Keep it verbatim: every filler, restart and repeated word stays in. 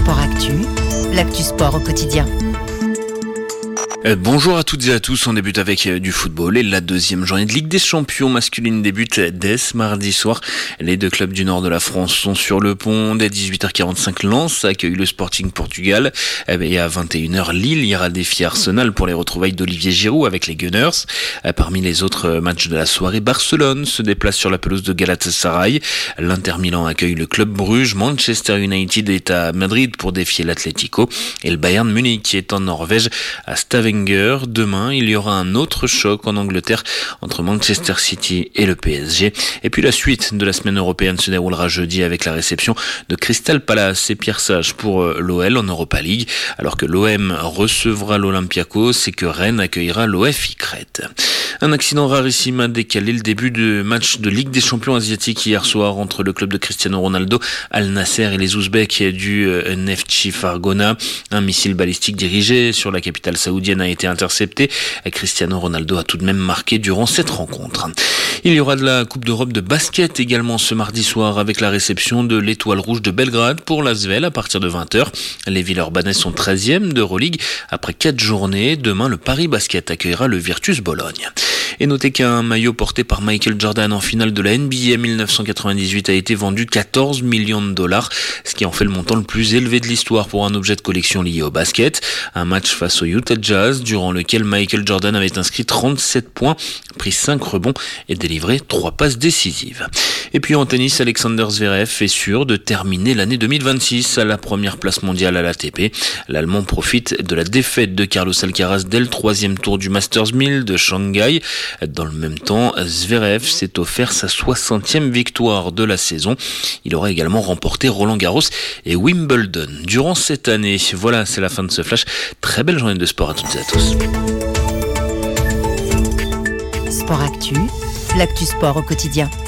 Sport Actu, l'actu sport au quotidien. Bonjour à toutes et à tous, on débute avec du football et la deuxième journée de Ligue des Champions masculine débute dès ce mardi soir. Les deux clubs du nord de la France sont sur le pont. Dès dix-huit heures quarante-cinq, Lens accueille le Sporting Portugal et à vingt et une heures, Lille ira défier Arsenal pour les retrouvailles d'Olivier Giroud avec les Gunners. Parmi les autres matchs de la soirée, Barcelone se déplace sur la pelouse de Galatasaray. L'Inter Milan accueille le Club Bruges. Manchester United est à Madrid pour défier l'Atlético et le Bayern Munich qui est en Norvège à Stavanger. Demain, il y aura un autre choc en Angleterre entre Manchester City et le P S G. Et puis la suite de la semaine européenne se déroulera jeudi avec la réception de Crystal Palace et Pierre Sage pour l'O L en Europa League, alors que l'O M recevra l'Olympiakos et que Rennes accueillera l'O F I Crète. Un accident rarissime a décalé le début du match de Ligue des Champions asiatiques hier soir entre le club de Cristiano Ronaldo, Al Nasser et les Ouzbeks du Neftchi Fargona. Un missile balistique dirigé sur la capitale saoudienne a été intercepté. Cristiano Ronaldo a tout de même marqué durant cette rencontre. Il y aura de la Coupe d'Europe de basket également ce mardi soir avec la réception de l'Étoile Rouge de Belgrade pour l'Asvel à partir de vingt heures. Les Villeurbanais sont treizième d'Euroleague après quatre journées. Demain, le Paris Basket accueillera le Virtus Bologne. Et notez qu'un maillot porté par Michael Jordan en finale de la N B A mille neuf cent quatre-vingt-dix-huit a été vendu quatorze millions de dollars, ce qui en fait le montant le plus élevé de l'histoire pour un objet de collection lié au basket. Un match face au Utah Jazz, durant lequel Michael Jordan avait inscrit trente-sept points, pris cinq rebonds et délivré trois passes décisives. Et puis en tennis, Alexander Zverev est sûr de terminer l'année deux mille vingt-six à la première place mondiale à l'A T P. L'Allemand profite de la défaite de Carlos Alcaraz dès le troisième tour du Masters mille de Shanghai. Dans le même temps, Zverev s'est offert sa soixantième victoire de la saison. Il aura également remporté Roland-Garros et Wimbledon durant cette année. Voilà, c'est la fin de ce flash. Très belle journée de sport à toutes et à tous. Sport Actu, l'actu sport au quotidien.